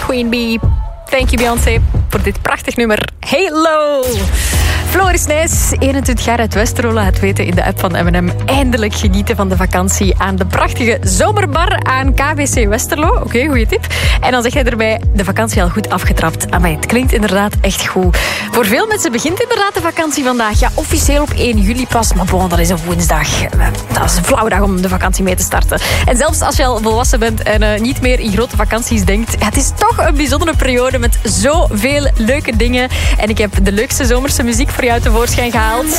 Queen Bee. Thank you Beyoncé voor dit prachtig nummer. Hello! Floris Nijs, 21 jaar uit Westerlo, laat weten in de app van M&M. Eindelijk genieten van de vakantie aan de prachtige zomerbar aan KBC Westerlo. Oké, goeie tip. En dan zeg jij erbij, de vakantie al goed afgetrapt. Amai, het klinkt inderdaad echt goed. Voor veel mensen begint inderdaad de vakantie vandaag. Ja, officieel op 1 juli pas, maar bon, dat is een woensdag. Dat is een flauwe dag om de vakantie mee te starten. En zelfs als je al volwassen bent en niet meer in grote vakanties denkt, ja, het is toch een bijzondere periode met zoveel leuke dingen. En ik heb de leukste zomerse muziek voor jou tevoorschijn gehaald.